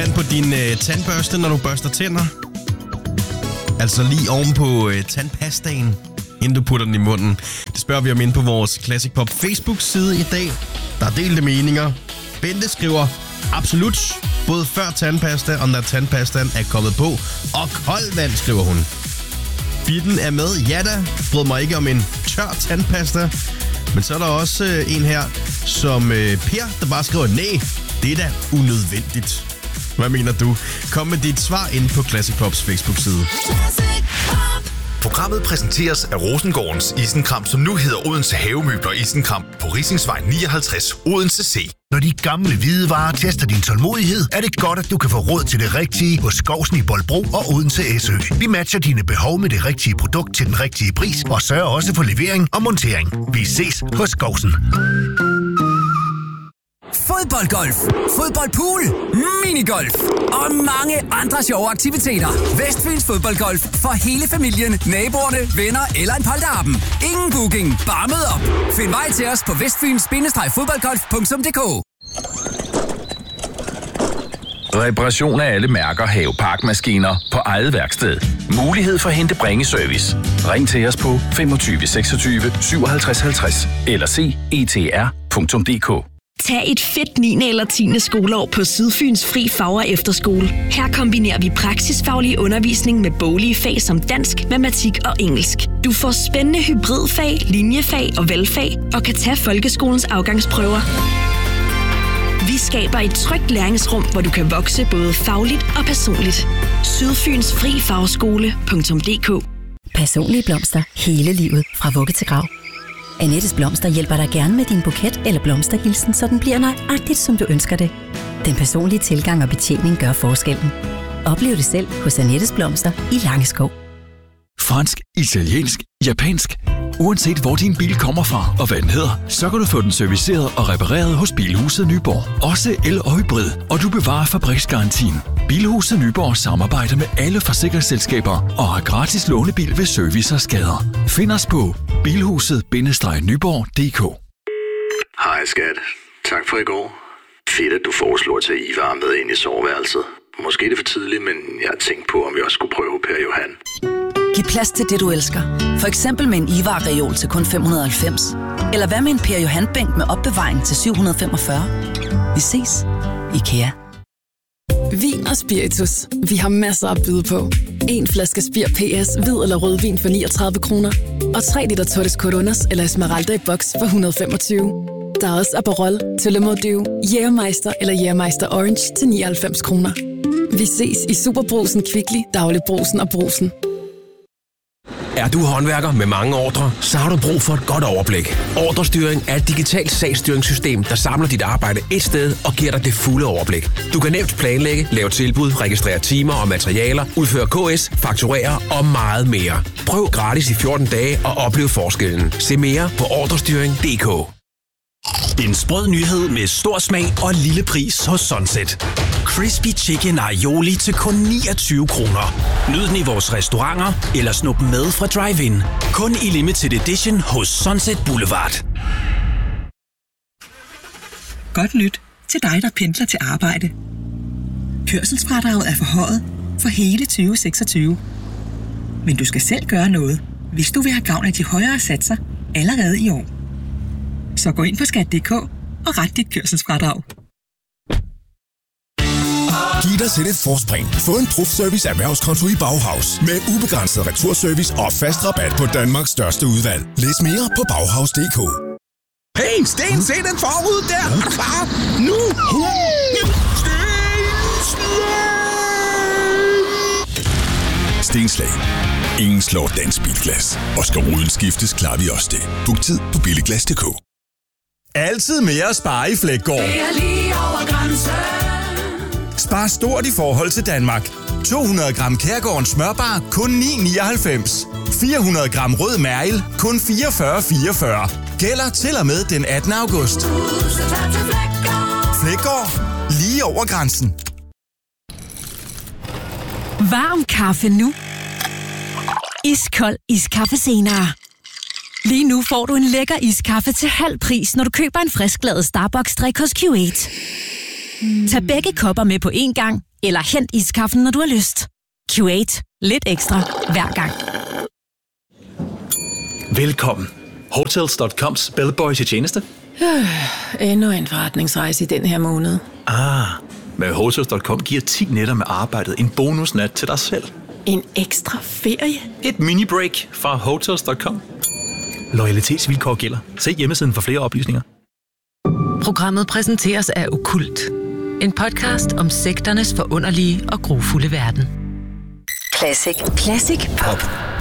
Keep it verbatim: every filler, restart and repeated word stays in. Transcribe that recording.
vand på din øh, tandbørste, når du børster tænder. Altså lige oven på øh, tandpastaen, inden du putter den i munden. Det spørger vi om inde på vores Classic Pop Facebook-side i dag. Der er delte meninger. Bente skriver absolut, både før tandpasta og når tandpastaen er kommet på. Og koldt vand, skriver hun. Bitten er med. Ja da, brød mig ikke om en tør tandpasta. Men så er der også øh, en her, som øh, Per, der bare skriver, nej, det er da unødvendigt. Hvad mener du? Kom med dit svar ind på Classic Pops Facebook-side. Programmet præsenteres af Rosengårdens Isenkram, som nu hedder Odense Havemøbler Isenkram på Risingsvej nioghalvtreds, Odense C. Når de gamle hvidevarer tester din tålmodighed, er det godt, at du kan få råd til det rigtige hos Skovsen i Bolbro og Odense S Ø. Vi matcher dine behov med det rigtige produkt til den rigtige pris og sørger også for levering og montering. Vi ses hos Skovsen. Fodboldgolf, fodboldpool, minigolf og mange andre sjove aktiviteter. Vestfyns Fodboldgolf for hele familien, naboerne, venner eller en polterappen. Ingen booking, bare mød op. Find vej til os på vestfyns fodboldgolf punktum d k. Reparation af alle mærker Haveparkmaskiner på eget værksted. Mulighed for hente bringeservice. Ring til os på femogtyve seksogtyve syvoghalvtreds halvtreds eller se e t r punktum d k. Tag et fedt niende eller tiende skoleår på Sydfyns Fri Fag- og Efterskole. Her kombinerer vi praksisfaglig undervisning med boglige fag som dansk, matematik og engelsk. Du får spændende hybridfag, linjefag og valgfag og kan tage folkeskolens afgangsprøver. Vi skaber et trygt læringsrum, hvor du kan vokse både fagligt og personligt. Sydfyns Fri Fagskole punktum d k. Personlige blomster hele livet fra vugge til grav. Annettes Blomster hjælper dig gerne med din buket eller blomsterhilsen, så den bliver nøjagtigt, som du ønsker det. Den personlige tilgang og betjening gør forskellen. Oplev det selv hos Annettes Blomster i Langeskov. Fransk, italiensk, japansk. Uanset hvor din bil kommer fra og hvad den hedder, så kan du få den serviceret og repareret hos Bilhuset Nyborg. Også el- og hybrid, og du bevarer fabriksgarantien. Bilhuset Nyborg samarbejder med alle forsikringsselskaber og har gratis lånebil ved service og skader. Find os på bilhuset bindestreg nyborg punktum d k. Hej skat. Tak for i går. Fedt, at du foreslår at tage Ivar med ind i soveværelset. Måske er det for tidligt, men jeg har tænkt på, om vi også skulle prøve Per Johan. Giv plads til det, du elsker. For eksempel med en Ivar-reol til kun fem hundrede og halvfems. Eller hvad med en Per Johan-bænk med opbevaring til syv hundrede og femogfyrre. Vi ses. IKEA. Vin og spiritus. Vi har masser at byde på. En flaske Spir P S, hvid eller rødvin for niogtredive kroner. Og tre liter Totes Coronas eller Esmeralda i boks for et hundrede og femogtyve. Der er også Aperol, Tullemoldew, Jægermeister eller Jægermeister Orange til nioghalvfems kroner. Vi ses i Superbrugsen, Kvickly, Dagligbrugsen og Brugsen. Er du håndværker med mange ordrer, så har du brug for et godt overblik. Ordrestyring er et digitalt sagsstyringssystem, der samler dit arbejde et sted og giver dig det fulde overblik. Du kan nemt planlægge, lave tilbud, registrere timer og materialer, udføre K S, fakturere og meget mere. Prøv gratis i fjorten dage og oplev forskellen. Se mere på ordrestyring punktum d k. En sprød nyhed med stor smag og lille pris hos Sunset. Crispy Chicken Aioli til kun niogtyve kroner. Nyd den i vores restauranter eller snup med fra drive-in. Kun i limited edition hos Sunset Boulevard. Godt nyt til dig, der pendler til arbejde. Kørselsfradraget er forhøjet for hele tyve seksogtyve. Men du skal selv gøre noget, hvis du vil have gavn af de højere satser allerede i år. Så gå ind på skat punktum d k og ret dit kørselsfradrag. Giv dig selv et forspring. Få en Prof-Service erhvervskonto i Bauhaus med ubegrænset returservice og fast rabat på Danmarks største udvalg. Læs mere på bauhaus punktum d k. Hey, Sten, se den forud der! Er du klar? Nu! Stenslag. Ingen slår dansk bilglas. Og skal ruden skiftes, klarer vi også det. Book tid på billiglas punktum d k. Altid mere at spare i Fleggaard. Det er lige over grænsen. Spar stort i forhold til Danmark. to hundrede gram Kærgårdens smørbar, kun ni nioghalvfems. fire hundrede gram rød mærgel, kun fireogfyrre fireogfyrre. Gælder til og med den attende august. Fleggaard. Lige over grænsen. Varm kaffe nu. Iskold iskaffe senere. Lige nu får du en lækker iskaffe til halv pris, når du køber en friskladet Starbucks drik hos Q otte. Tag begge kopper med på én gang, eller hent iskaffen, når du har lyst. Q otte. Lidt ekstra hver gang. Velkommen. Hotels punktum coms bellboy til tjeneste. Øh, endnu en forretningsrejse i den her måned. Ah, med Hotels punktum com giver ti nætter med arbejdet en bonusnat til dig selv. En ekstra ferie? Et mini-break fra Hotels punktum com. Loyalitetsvilkår gælder. Se hjemmesiden for flere oplysninger. Programmet præsenteres af Okkult. En podcast om sekternes forunderlige og grufulde verden. Classic. Classic Pop.